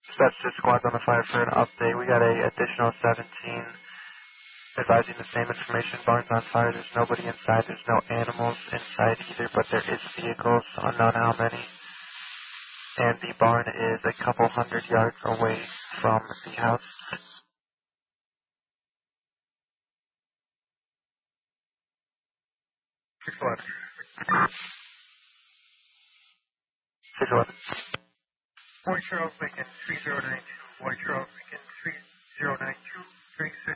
That's just squads on the fire for an update. We got a additional 17 advising the same information. Barn's on fire. There's nobody inside. There's no animals inside either, but there is vehicles, unknown how many. And the barn is a couple hundred yards away from the house. 611. 611. Boy Charles Lincoln 3092. Boy Charles Lincoln 3092. 36